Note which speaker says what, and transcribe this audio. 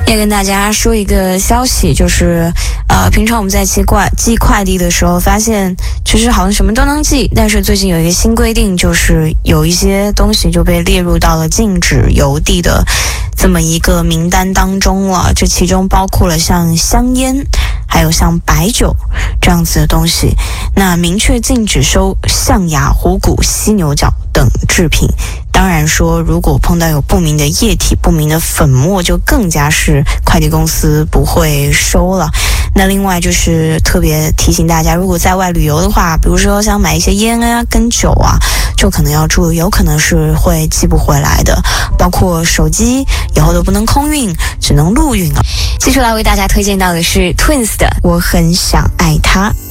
Speaker 1: 也跟大家说一个消息，就是平常我们在寄快递的时候发现其实好像什么都能寄，但是最近有一个新规定，就是有一些东西就被列入到了禁止邮递的这么一个名单当中了。这其中包括了像香烟还有像白酒这样子的东西，那明确禁止收象牙、虎骨、犀牛角等制品。当然说，如果碰到有不明的液体、不明的粉末，就更加是快递公司不会收了。那另外就是特别提醒大家，如果在外旅游的话，比如说想买一些烟啊跟酒啊，就可能要注意，有可能是会寄不回来的。包括手机以后都不能空运，只能陆运了。接下来为大家推荐到的是 Twins 的《我很想爱他》。